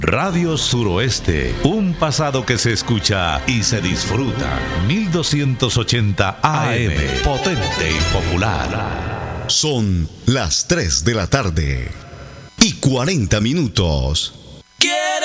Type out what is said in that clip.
Radio Suroeste, un pasado que se escucha y se disfruta. 1280 AM, potente y popular. Son las 3 de la tarde y 40 minutos.